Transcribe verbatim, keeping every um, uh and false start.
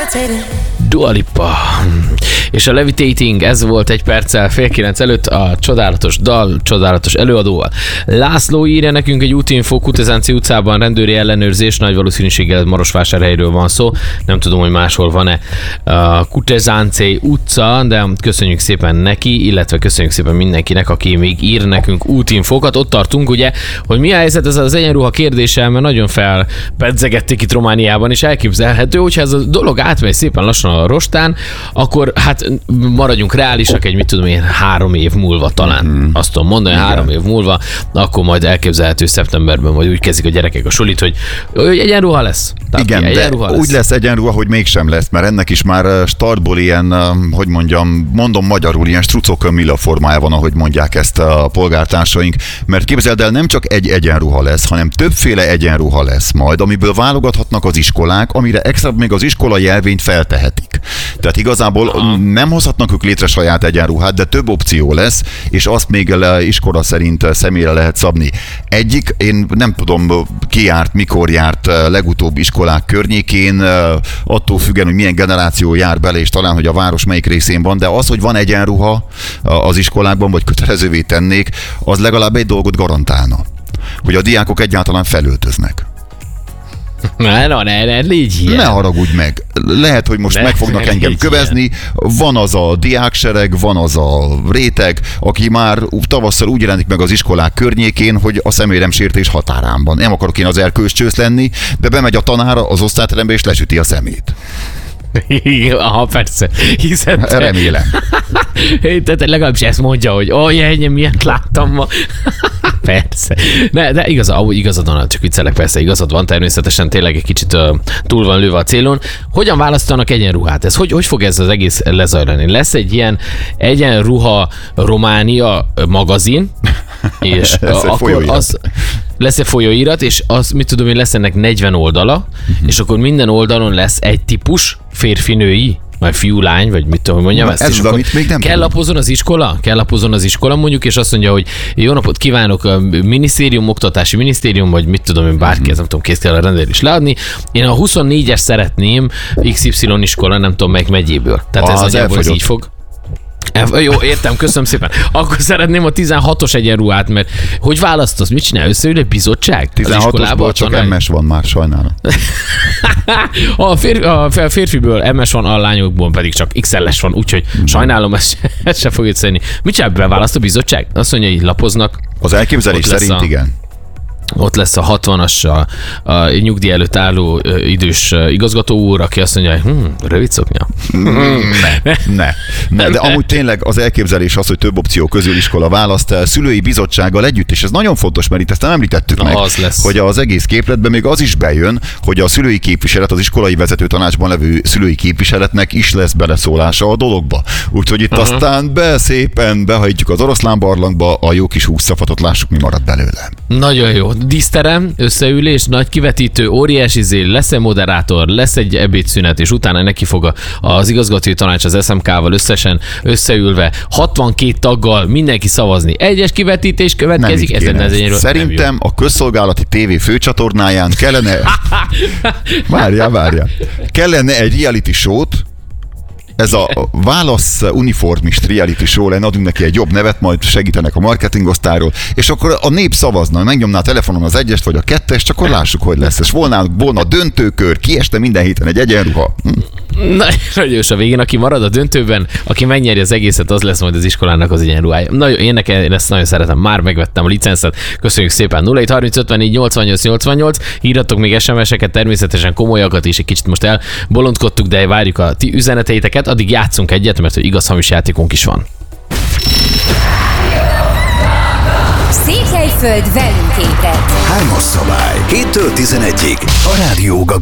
Dua Lipa. És a Levitating, ez volt egy perccel fél kilenc előtt a csodálatos dal, csodálatos előadóval. László írja nekünk egy útinfó, Kutezánci utcában rendőri ellenőrzés, nagy valószínűséggel Marosvásárhelyről van szó, nem tudom, hogy máshol van-e a Kutezánci utca, de köszönjük szépen neki, illetve köszönjük szépen mindenkinek, aki még ír nekünk útinfókat. Ott tartunk, ugye, hogy mi a helyzet ez az egyenruha kérdéssel, mert nagyon felpedzegették itt Romániában, és elképzelhető, hogyha ez a dolog átmegy szépen lassan a rostán, akkor hát maradjunk reálisak, egy mit tudom én, három év múlva talán. Mm-hmm. Azt tudom mondani, igen. három év múlva, akkor majd elképzelhető szeptemberben majd úgy kezdik a gyerekek a sulit, hogy, hogy egyenruha lesz. Tehát igen, egyenruha de lesz. úgy lesz egyenruha, hogy mégsem lesz, mert ennek is már startból ilyen, hogy mondjam, mondom magyarul, ilyen strucokömilla formája van, ahogy mondják ezt a polgártársaink, mert képzeld el, nem csak egy egyenruha lesz, hanem többféle egyenruha lesz majd, amiből válogathatnak az iskolák, amire extra még az iskola jelvényt feltehetik. Tehát igazából Aha. nem hozhatnak ők létre saját egyenruhát, de több opció lesz, és azt még iskola szerint személyre lehet szabni. Egyik, én nem tudom, ki járt, mikor járt legutóbb iskolák környékén, attól függően, hogy milyen generáció jár bele, és talán, hogy a város melyik részén van, de az, hogy van egyenruha az iskolákban, vagy kötelezővé tennék, az legalább egy dolgot garantálna, hogy a diákok egyáltalán felöltöznek. Ne, ne, ne, ne, légy ilyen. Ne haragudj meg. Lehet, hogy most ne, meg fognak ne, engem kövezni. Ilyen. Van az a diáksereg, van az a réteg, aki már tavasszal úgy jelenik meg az iskolák környékén, hogy a személyemsértés határán van. Nem akarok én az erkölcscsősz lenni, de bemegy a tanára az osztályterembe és lesüti a szemét. Aha, persze. Hiszen te... Remélem. Tehát legalábbis ezt mondja, hogy ó, ennyi, miért láttam ma. Persze. Ne, de igaz, ahogy igazad van, csak viccelek, persze igazad van, természetesen tényleg egy kicsit uh, túl van lőve a célon. Hogyan választanak egyenruhát? Ez hogy, hogy fog ez az egész lezajlani? Lesz egy ilyen egyenruha Románia magazin, és akkor az lesz egy folyóirat, és az, mit tudom én, lesz ennek negyven oldala, uh-huh. és akkor minden oldalon lesz egy típus férfi-női, vagy fiú-lány, vagy mit tudom, mondjam. Ezt, ez az, amit még nem kell tudom. lapozon az iskola? Kell lapozon az iskola mondjuk, és azt mondja, hogy jó napot kívánok, a minisztérium, oktatási minisztérium, vagy mit tudom én, bárki, mm. nem tudom, kész kell a rendelést is leadni. Én a huszonnégyes szeretném iksz ipszilon iskola, nem tudom melyik megyéből. Tehát ah, ez nagyjából így fog. Jó, értem, köszönöm szépen. Akkor szeretném a tizenhatos egyenruhát, mert hogy választasz? Mit csinál? Összeül egy bizottság? tizenhatosból csak em es van már, sajnálom. A, férfi, a férfiből em es van, a lányokból pedig csak iksz el-es van, úgyhogy mm. sajnálom, ezt, ezt sem fogjuk szedni. Mit csinál, beválaszt a bizottság? Azt mondja, hogy lapoznak. Az elképzelés szerint a... igen. Ott lesz a hatvanas, a, a nyugdíj előtt álló idős igazgató úr, aki azt mondja, hogy hm, rövid szoknya. Ne, ne, ne, de amúgy tényleg az elképzelés az, hogy több opció közül iskola választ szülői bizottsággal együtt, és ez nagyon fontos, mert itt ezt nem említettük meg, az lesz. hogy az egész képletben még az is bejön, hogy a szülői képviselet, az iskolai vezető tanácsban levő szülői képviseletnek is lesz beleszólása a dologba. Úgyhogy itt uh-huh. aztán be szépen behajtjuk az oroszlán barlangba, a jó kis húszafatot, lássuk, mi marad belőle. Nagyon jó. Díszterem, összeülés, nagy kivetítő, óriási zél, lesz egy moderátor, lesz egy ebédszünet, és utána neki fog az igazgatói tanács az es em ká-val összesen összeülve, hatvankét taggal mindenki szavazni. Egyes kivetítés következik, ez egy Szerintem a közszolgálati tévé főcsatornáján kellene várjál, várjál. Kellene egy reality show-t, ez a válasz uniformist reality show lenne, adunk neki egy jobb nevet, majd segítenek a marketingosztályról, és akkor a nép szavazna, megnyomná a telefonon az egyest vagy a kettest, csak akkor lássuk, hogy lesz. És volna, volna döntőkör, kieste minden héten egy egyenruha. Hm. Na, nagyon a végén, aki marad a döntőben, aki megnyeri az egészet, az lesz majd az iskolának az egyenruhája. Nagyon, én nekem ezt nagyon szeretem, már megvettem a licenszet, köszönjük szépen. nulla hét harminc ötvennégy nyolcvannyolc nyolcvannyolc, írhatok még es em es-eket, természetesen komolyakat is, egy kicsit most elbolondkodtuk, de várjuk a ti üzeneteiteket, addig játszunk egyet, mert hogy igaz-hamis játékunk is van. Székelyföld velünk ébredt. Hármas szabály. héttől tizenegyig a Rádió